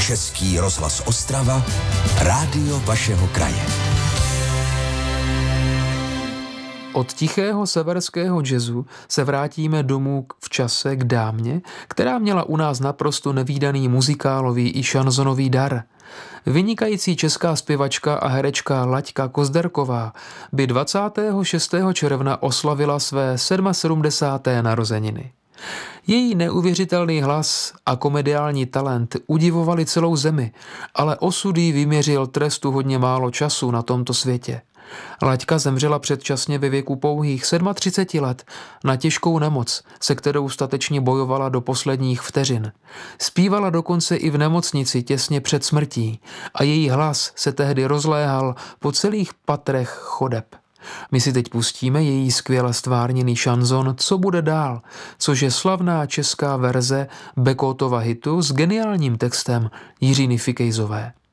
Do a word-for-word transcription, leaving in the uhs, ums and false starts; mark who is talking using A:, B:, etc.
A: Český rozhlas Ostrava, rádio vašeho kraje.
B: Od tichého severského jazzu se vrátíme domů v čase k dámě, která měla u nás naprosto nevídaný muzikálový i šanzonový dar. Vynikající česká zpěvačka a herečka Laďka Kozderková by dvacátého šestého června oslavila své sedmasedmdesáté narozeniny. Její neuvěřitelný hlas a komediální talent udivovali celou zemi, ale osud jí vyměřil trestu hodně málo času na tomto světě. Laďka zemřela předčasně ve věku pouhých třiceti sedmi let na těžkou nemoc, se kterou statečně bojovala do posledních vteřin. Zpívala dokonce i v nemocnici těsně před smrtí a její hlas se tehdy rozléhal po celých patrech chodeb. My si teď pustíme její skvěle stvárněný šanzon Co bude dál, což je slavná česká verze Bekotova hitu s geniálním textem Jiřiny Fikejzové.